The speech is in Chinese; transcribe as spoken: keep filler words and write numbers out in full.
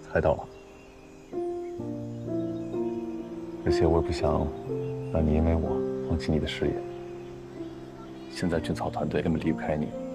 猜到了，而且我也不想让你因为我放弃你的事业。现在菌草团队根本离不开你。